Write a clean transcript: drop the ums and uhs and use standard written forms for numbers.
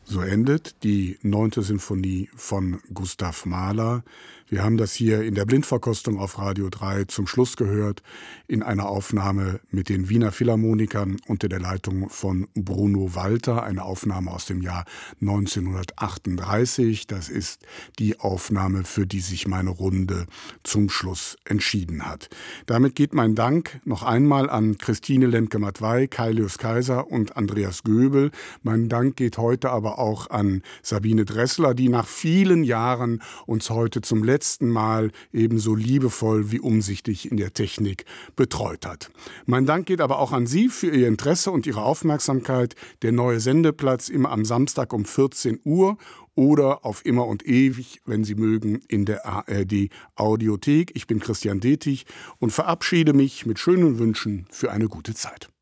So endet die 9. Sinfonie von Gustav Mahler. Wir haben das hier in der Blindverkostung auf Radio 3 zum Schluss gehört, in einer Aufnahme mit den Wiener Philharmonikern unter der Leitung von Bruno Walter, eine Aufnahme aus dem Jahr 1938. Das ist die Aufnahme, für die sich meine Runde zum Schluss entschieden hat. Damit geht mein Dank noch einmal an Christine Lemke-Matwei, Kailius Kaiser und Andreas Göbel. Mein Dank geht heute aber auch an Sabine Dressler, die nach vielen Jahren uns heute zum letzten Mal ebenso liebevoll wie umsichtig in der Technik betreut hat. Mein Dank geht aber auch an Sie für Ihr Interesse und Ihre Aufmerksamkeit. Der neue Sendeplatz immer am Samstag um 14 Uhr oder auf immer und ewig, wenn Sie mögen, in der ARD Audiothek. Ich bin Christian Detig und verabschiede mich mit schönen Wünschen für eine gute Zeit.